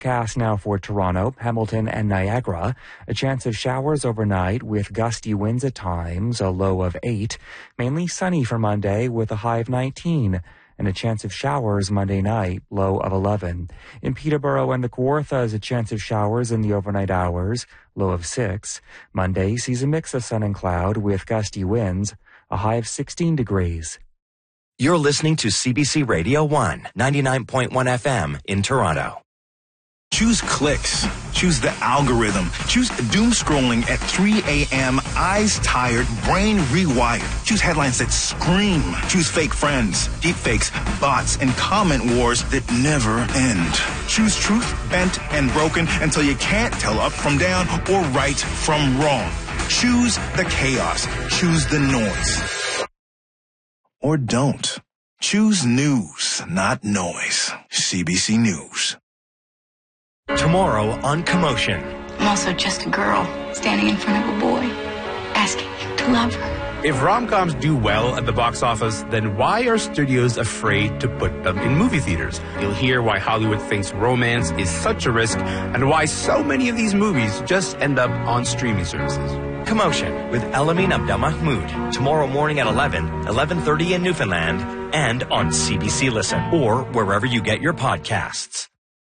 Cast now for Toronto, Hamilton, and Niagara. A chance of showers overnight with gusty winds at times, a low of 8. Mainly sunny for Monday with a high of 19. And a chance of showers Monday night, low of 11. In Peterborough and the Kawarthas, a chance of showers in the overnight hours, low of 6. Monday sees a mix of sun and cloud with gusty winds, a high of 16 degrees. You're listening to CBC Radio 1, 99.1 FM in Toronto. Choose clicks. Choose the algorithm. Choose doom scrolling at 3 a.m. Eyes tired, brain rewired. Choose headlines that scream. Choose fake friends, deep fakes, bots, and comment wars that never end. Choose truth, bent and broken until you can't tell up from down or right from wrong. Choose the chaos. Choose the noise. Or don't. Choose news, not noise. CBC News. Tomorrow on Commotion. I'm also just a girl standing in front of a boy, asking him to love her. If rom-coms do well at the box office, then why are studios afraid to put them in movie theaters? You'll hear why Hollywood thinks romance is such a risk and why so many of these movies just end up on streaming services. Commotion with Elamin Abdelmahmoud. Tomorrow morning at 11:30 in Newfoundland, and on CBC Listen or wherever you get your podcasts.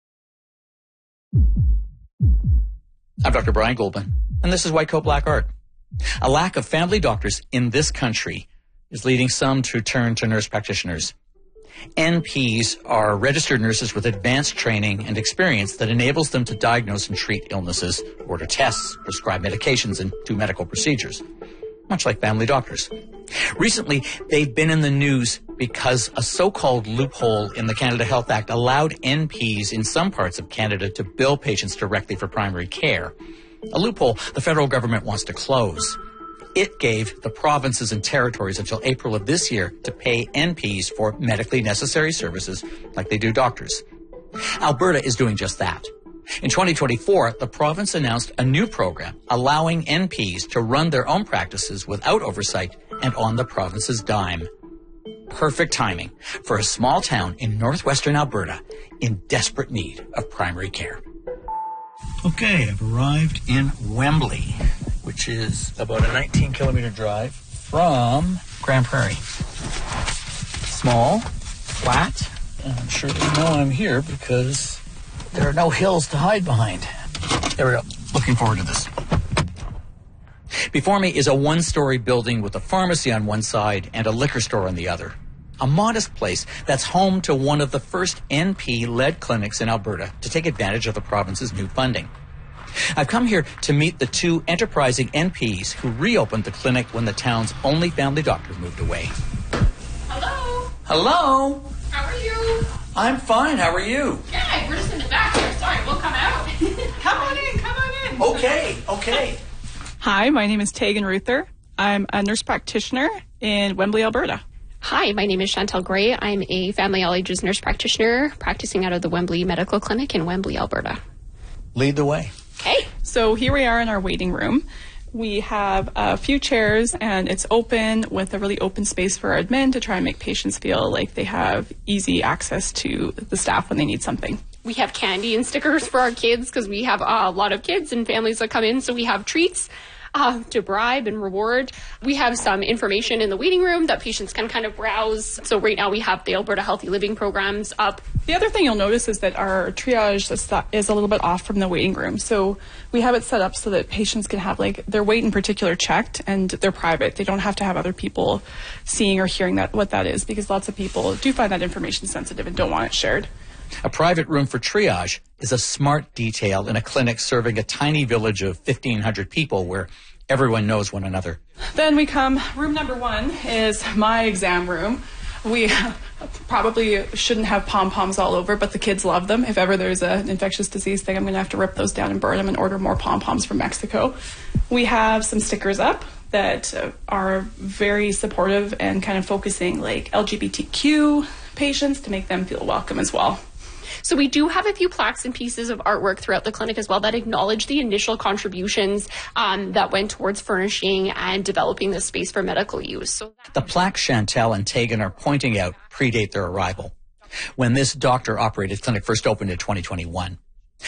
I'm Dr. Brian Goldman, and this is White Coat Black Art. A lack of family doctors in this country is leading some to turn to nurse practitioners. NPs are registered nurses with advanced training and experience that enables them to diagnose and treat illnesses, order tests, prescribe medications, and do medical procedures, much like family doctors. Recently, they've been in the news because a so-called loophole in the Canada Health Act allowed NPs in some parts of Canada to bill patients directly for primary care. A loophole the federal government wants to close. It gave the provinces and territories until April of this year to pay NPs for medically necessary services like they do doctors. Alberta is doing just that. In 2024, the province announced a new program allowing NPs to run their own practices without oversight and on the province's dime. Perfect timing for a small town in northwestern Alberta in desperate need of primary care. Okay, I've arrived in Wembley, which is about a 19-kilometer drive from Grand Prairie. Small, flat, and I'm sure they know I'm here because there are no hills to hide behind. There we go. Looking forward to this. Before me is a one-story building with a pharmacy on one side and a liquor store on the other. A modest place that's home to one of the first NP-led clinics in Alberta to take advantage of the province's new funding. I've come here to meet the two enterprising NPs who reopened the clinic when the town's only family doctor moved away. Hello. Hello. How are you? I'm fine. How are you? Yeah, we're just in the back here. Sorry, we'll come out. Come on in. Okay. Hi, my name is Tegan Ruther. I'm a nurse practitioner in Wembley, Alberta. Hi, my name is Chantel Gray. I'm a family all ages nurse practitioner practicing out of the Wembley Medical Clinic in Wembley, Alberta. Lead the way. Okay. So here we are in our waiting room. We have a few chairs and it's open with a really open space for our admin to try and make patients feel like they have easy access to the staff when they need something. We have candy and stickers for our kids because we have a lot of kids and families that come in, so we have treats to bribe and reward. We have some information in the waiting room that patients can kind of browse. So right now we have the Alberta Healthy Living programs up. The other thing you'll notice is that our triage is a little bit off from the waiting room. So we have it set up so that patients can have their weight in particular checked, and they're private. They don't have to have other people seeing or hearing what that is, because lots of people do find that information sensitive and don't want it shared. A private room for triage is a smart detail in a clinic serving a tiny village of 1,500 people where everyone knows one another. Then we come, room number 1 is my exam room. We probably shouldn't have pom-poms all over, but the kids love them. If ever there's an infectious disease thing, I'm going to have to rip those down and burn them and order more pom-poms from Mexico. We have some stickers up that are very supportive and kind of focusing LGBTQ patients to make them feel welcome as well. So we do have a few plaques and pieces of artwork throughout the clinic as well that acknowledge the initial contributions that went towards furnishing and developing this space for medical use. So the plaques Chantel and Tegan are pointing out predate their arrival, when this doctor-operated clinic first opened in 2021.